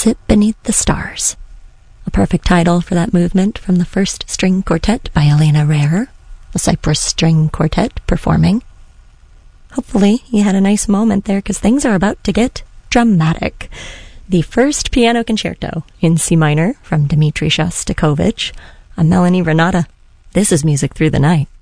Sit Beneath the Stars. A perfect title for that movement from the First String Quartet by Elena Rare, the Cyprus String Quartet performing. Hopefully you had a nice moment there, because things are about to get dramatic. The first piano concerto in C minor from Dmitri Shostakovich. I'm Melanie Renata. This is Music Through the Night.